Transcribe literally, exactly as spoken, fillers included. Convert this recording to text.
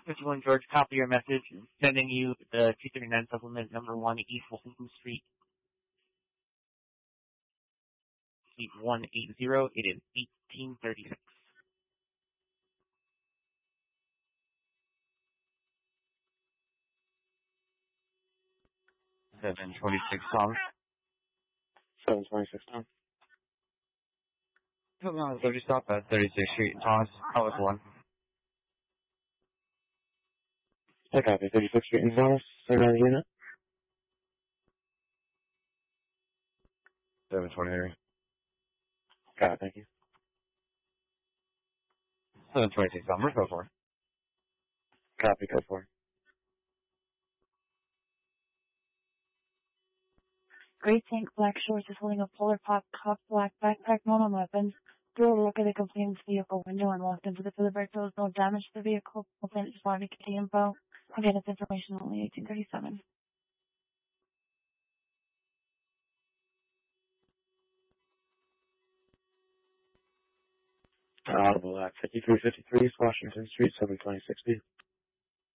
fifty-one George, copy your message. Sending you the two thirty-nine supplement number one, East Washington Street, Suite one eighty. It is eighteen thirty-six. seven twenty-six, Tom. seven twenty-six, Tom. Come on, so stop at thirty-sixth Street in Thomas. How is one? I copy. thirty-sixth Street in Thomas. Another unit. seven twenty-three. Got it, thank you. seven twenty-six, Tom. Let's go for it. Copy, go for it. Great Tank Black Shorts is holding a polar pop cop black backpack, no known weapons. Threw a look at the complainant's vehicle window and walked into the delivery. There was no damage to the vehicle. Complainant just wanted to get the info. Again, it's information only eighteen thirty-seven. Audible at fifty-three fifty-three Washington Street, seven twenty-six B.